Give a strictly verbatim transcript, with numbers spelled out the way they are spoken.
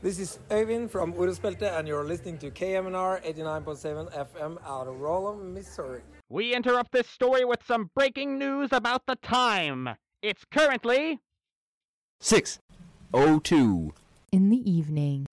This is Øyvind from Orospelte, and you're listening to K M N R eighty-nine point seven F M out of Rollum, Missouri. We interrupt this story with some breaking news about the time. It's currently six oh two in the evening.